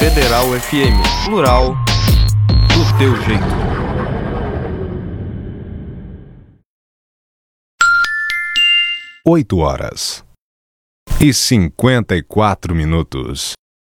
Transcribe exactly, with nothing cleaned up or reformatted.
Federal F M, plural, do teu jeito. Oito horas e cinquenta e quatro minutos.